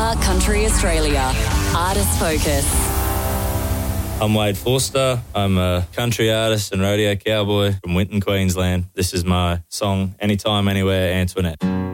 Star Country Australia. Artist Focus. I'm Wade Forster. I'm a country artist and rodeo cowboy from Winton, Queensland. This is my song, Anytime, Anywhere, Antoinette.